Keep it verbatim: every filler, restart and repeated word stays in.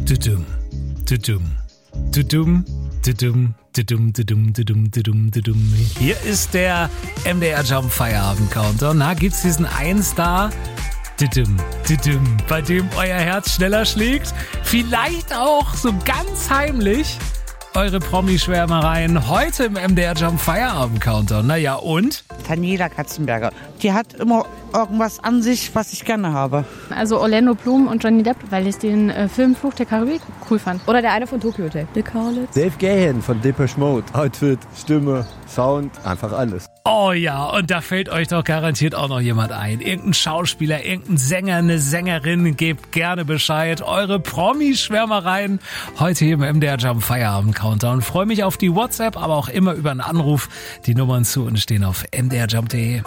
Tudum, tudum, tudum, tudum, tudum, tudum, tudum, tudum, tudum. Hier ist der M D R Jump Feierabend Countdown. Na, gibt's diesen einen Star, tudum, tudum, bei dem euer Herz schneller schlägt? Vielleicht auch so ganz heimlich eure Promi-Schwärmereien heute im M D R Jump Feierabend Countdown. Naja, und? Daniela Katzenberger. Die hat immer irgendwas an sich, was ich gerne habe. Also Orlando Bloom und Johnny Depp, weil ich den äh, Film Fluch der Karibik cool fand. Oder der eine von Tokyo Hotel. The Carlitz. Dave Gahan von Depeche Mode. Outfit, Stimme, Sound, einfach alles. Oh ja, und da fällt euch doch garantiert auch noch jemand ein. Irgendein Schauspieler, irgendein Sänger, eine Sängerin. Gebt gerne Bescheid. Eure Promi-Schwärmereien heute hier im M D R Jump Feierabend Countdown. Freue mich auf die WhatsApp, aber auch immer über einen Anruf. Die Nummern zu uns stehen auf m d r jump punkt d e.